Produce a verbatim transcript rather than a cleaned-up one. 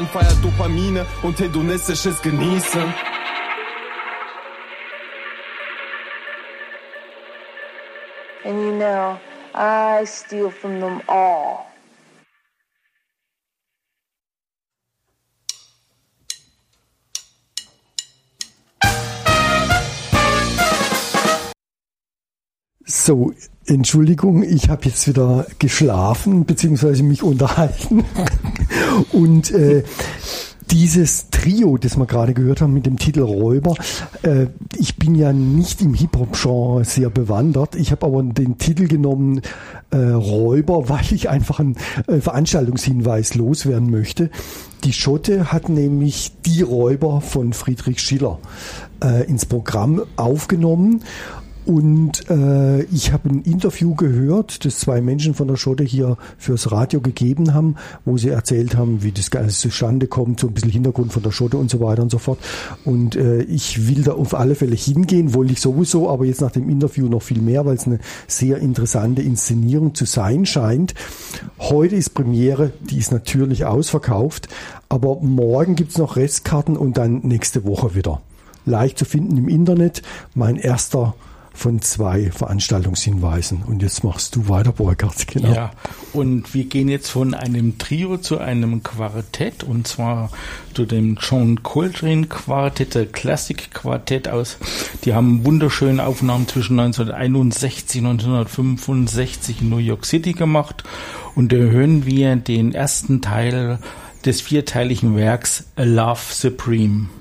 Feiert Dopamine und hedonistisches Genießen. And you know, I steal from them all. So, Entschuldigung, ich habe jetzt wieder geschlafen bzw. mich unterhalten und äh, dieses Trio, das wir gerade gehört haben mit dem Titel Räuber, äh, ich bin ja nicht im Hip-Hop-Genre sehr bewandert. Ich habe aber den Titel genommen äh, Räuber, weil ich einfach einen äh, Veranstaltungshinweis loswerden möchte. Die Schotte hat nämlich Die Räuber von Friedrich Schiller äh, ins Programm aufgenommen. Und äh, ich habe ein Interview gehört, das zwei Menschen von der Schotte hier fürs Radio gegeben haben, wo sie erzählt haben, wie das Ganze zustande kommt, so ein bisschen Hintergrund von der Schotte und so weiter und so fort. Und äh, ich will da auf alle Fälle hingehen, wollte ich sowieso, aber jetzt nach dem Interview noch viel mehr, weil es eine sehr interessante Inszenierung zu sein scheint. Heute ist Premiere, die ist natürlich ausverkauft, aber morgen gibt's noch Restkarten und dann nächste Woche wieder. Leicht zu finden im Internet, mein erster von zwei Veranstaltungshinweisen. Und jetzt machst du weiter, Burkhard. Genau. Ja, und wir gehen jetzt von einem Trio zu einem Quartett, und zwar zu dem John Coltrane Quartett, der Classic Quartett aus. Die haben wunderschöne Aufnahmen zwischen neunzehnhunderteinundsechzig und neunzehnhundertfünfundsechzig in New York City gemacht. Und da hören wir den ersten Teil des vierteiligen Werks A Love Supreme.